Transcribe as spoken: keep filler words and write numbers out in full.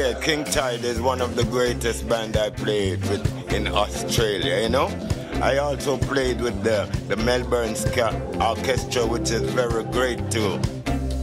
said, King Tide is one of the greatest band I played with in Australia, you know? I also played with the, the Melbourne Ska Orchestra, which is very great too.